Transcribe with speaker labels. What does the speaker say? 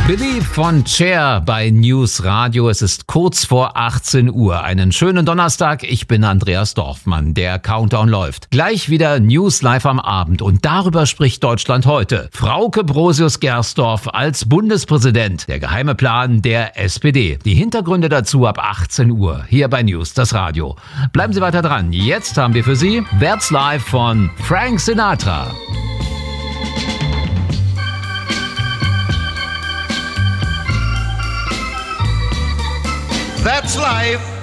Speaker 1: Believe von Cher bei News Radio. Es ist kurz vor 18 Uhr. Einen schönen Donnerstag. Ich bin Andreas Dorfmann. Der Countdown läuft. Gleich wieder News live am Abend. Und darüber spricht Deutschland heute. Frauke Brosius-Gersdorf als Bundespräsident. Der geheime Plan der SPD. Die Hintergründe dazu ab 18 Uhr. Hier bei News, das Radio. Bleiben Sie weiter dran. Jetzt haben wir für Sie That's Live von Frank Sinatra.
Speaker 2: That's life.